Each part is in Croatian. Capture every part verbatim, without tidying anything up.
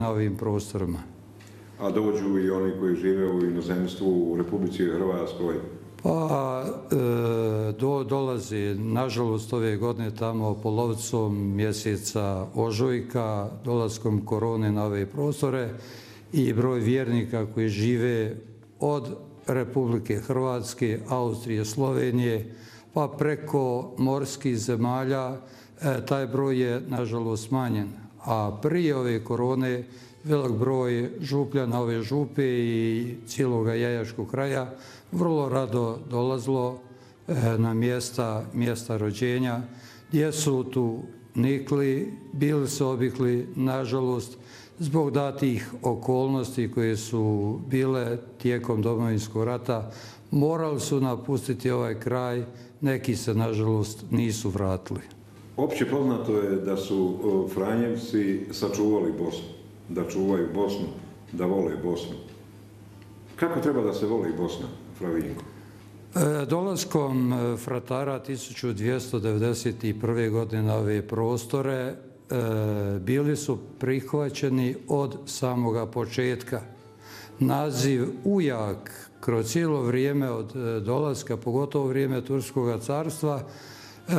na ovim prostorima. A dođu i oni koji žive u inozemstvu u Republici Hrvatskoj? Pa e, do, dolazi, nažalost, ove godine tamo polovicom mjeseca ožujka, dolaskom korone na ove prostore i broj vjernika koji žive od Republike Hrvatske, Austrije, Slovenije, pa preko morskih zemalja, e, taj broj je nažalost smanjen. A prije ove korone velik broj župljana ove župe i cijelog Jajaškog kraja vrlo rado dolazilo na mjesta, mjesta rođenja, gdje su tu nikli, bili se obikli, nažalost, zbog datih okolnosti koje su bile tijekom Domovinskog rata, morali su napustiti ovaj kraj, neki se, nažalost, nisu vratili. Opće poznato je da su Franjevci sačuvali Bosnu, da čuvaju Bosnu, da vole Bosnu. Kako treba da se voli Bosna, fra Vinko? E, dolaskom fratara tisuću dvjesto devedeset prve. godine na ove prostore e, bili su prihvaćeni od samoga početka. Naziv ujak kroz cijelo vrijeme od dolaska, pogotovo vrijeme Turskog carstva, e,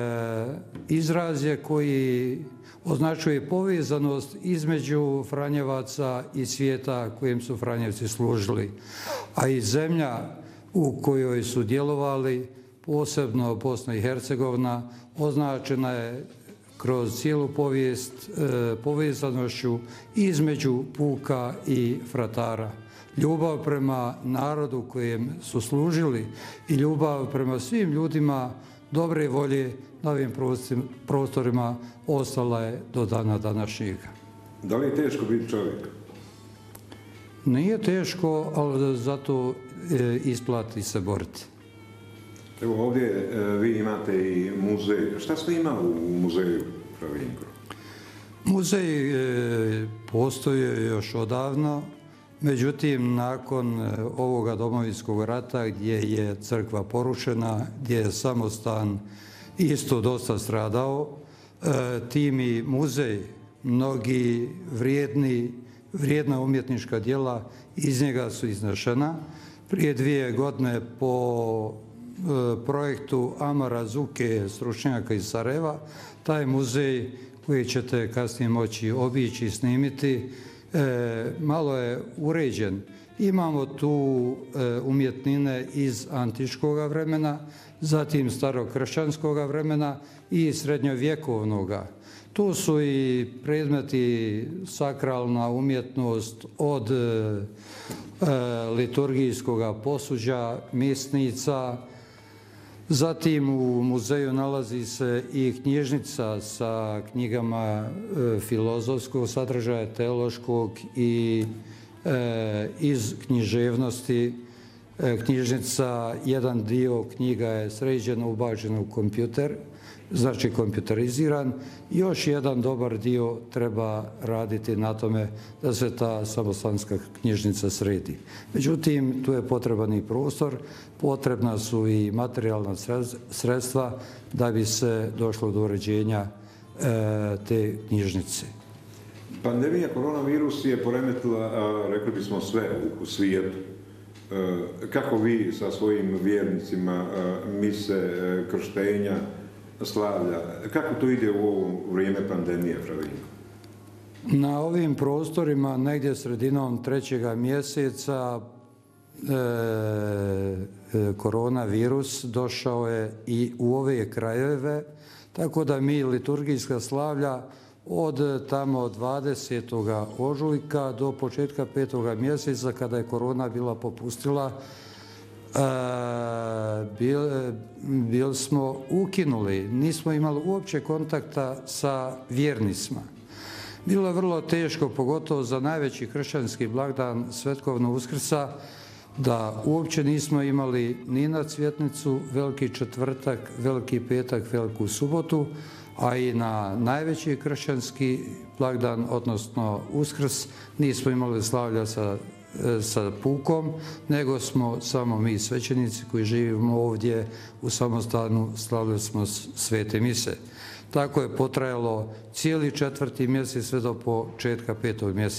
izraz je koji označuje povezanost između Franjevaca i svijeta kojim su Franjevci služili. A i zemlja u kojoj su djelovali, posebno Bosna i Hercegovina, označena je kroz cijelu povijest e, povezanošću između puka i fratara. Ljubav prema narodu kojem su služili i ljubav prema svim ljudima dobre volje na ovim prostorima ostala je do dana današnjega. Da li je teško biti čovjek? Nije teško, ali zato isplati se boriti. Evo ovdje vi imate i muzej. Šta sve ima u muzeju, fra Vinko? Muzej postoji još odavno, međutim, nakon ovoga Domovinskog rata, gdje je crkva porušena, gdje je samostan isto dosta stradao, tim i muzej, mnogi vrijedni, vrijedna umjetnička djela iz njega su iznešena. Prije dvije godine po projektu Amara Zuke, stručnjaka iz Sarajeva, taj muzej koji ćete kasnije moći obići i snimiti, malo je uređen. Imamo tu umjetnine iz antičkog vremena, zatim starokršćanskog vremena i srednjovjekovnog. Tu su i predmeti sakralna umjetnost od liturgijskog posuđa, misnica. Zatim u muzeju nalazi se i knjižnica sa knjigama filozofskog sadržaja, teološkog i iz književnosti. Knjižnica, jedan dio knjiga je sređen, ubačen u kompjuter, znači kompjuteriziran. Još jedan dobar dio treba raditi na tome da se ta samostanska knjižnica sredi. Međutim, tu je potreban i prostor, potrebna su i materijalna sredstva da bi se došlo do uređenja te knjižnice. Pandemija koronavirus je poremetila, rekli bismo, sve u svijetu. Kako vi sa svojim vjernicima mise, krštenja, slavlja, kako to ide u ovo vrijeme pandemije, fra Vinko? Na ovim prostorima, negdje sredinom trećega mjeseca, e, koronavirus došao je i u ove krajeve, tako da mi liturgijska slavlja od tamo dvadesetog ožujka do početka petog mjeseca, kada je korona bila popustila, bili bil smo ukinuli, nismo imali uopće kontakta sa vjernicima. Bilo je vrlo teško, pogotovo za najveći kršćanski blagdan Svetkovnog Uskrsa, da uopće nismo imali ni na Cvjetnicu, Veliki četvrtak, Veliki petak, Veliku subotu, a i na najveći kršćanski blagdan, odnosno Uskrs, nismo imali slavlja sa, sa pukom, nego smo samo mi svećenici koji živimo ovdje u samostanu slavili smo svete mise. Tako je potrajalo cijeli četvrti mjesec sve do početka petog mjeseca.